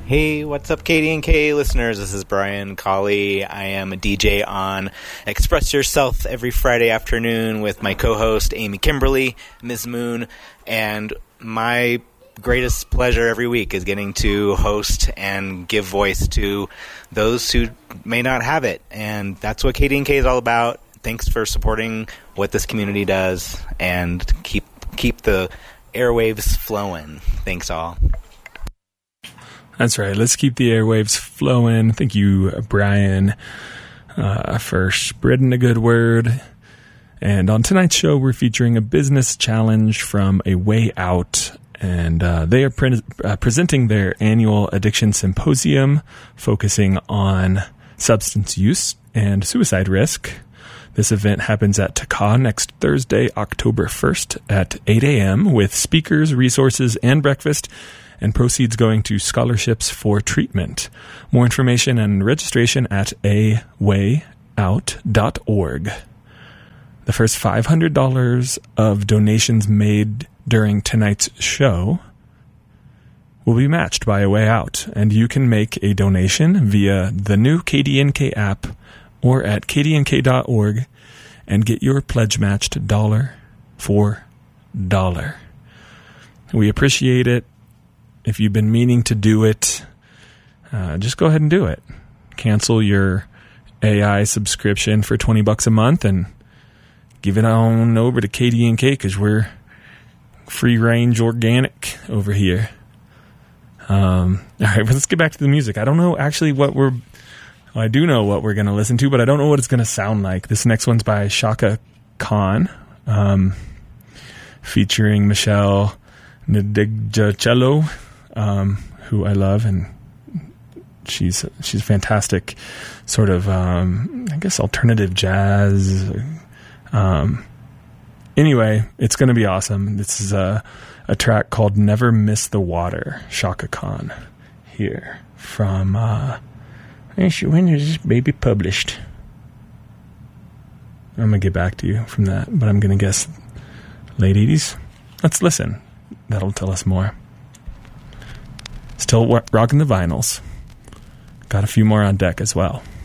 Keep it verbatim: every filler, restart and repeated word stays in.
Hey, what's up, K D and K listeners? This is Brian Colley. I am a D J on Express Yourself every Friday afternoon with my co-host, Amy Kimberly, Miz Moon, and my greatest pleasure every week is getting to host and give voice to those who may not have it, and that's what K D and K is all about. Thanks for supporting what this community does, and keep keep the airwaves flowing. Thanks all. That's right. Let's keep the airwaves flowing. Thank you, Brian, uh, for spreading the good word. And on tonight's show, we're featuring a business challenge from A Way Out. And uh, they are pre- uh, presenting their annual addiction symposium, focusing on substance use and suicide risk. This event happens at T C A next Thursday, October first at eight a.m. with speakers, resources, and breakfast, and proceeds going to scholarships for treatment. More information and registration at a way out dot org. The first five hundred dollars of donations made during tonight's show will be matched by A Way Out, and you can make a donation via the new K D N K app or at k d n k dot org and get your pledge matched dollar for dollar. We appreciate it. If you've been meaning to do it, uh, just go ahead and do it. Cancel your A I subscription for twenty bucks a month and give it on over to K D N K because we're free-range organic over here. Um, all right, let's get back to the music. I don't know actually what we're... Well, I do know what we're going to listen to, but I don't know what it's going to sound like. This next one's by Chaka Khan, um, featuring Michelle Ndegeocello, um, who I love, and she's she's fantastic, sort of, um, I guess, alternative jazz. Um, anyway, it's going to be awesome. This is a, a track called Never Miss the Water, Chaka Khan, here from, uh, when is this baby published? I'm going to get back to you from that, but I'm going to guess late eighties. Let's listen. That'll tell us more. Still rocking the vinyls. Got a few more on deck as well.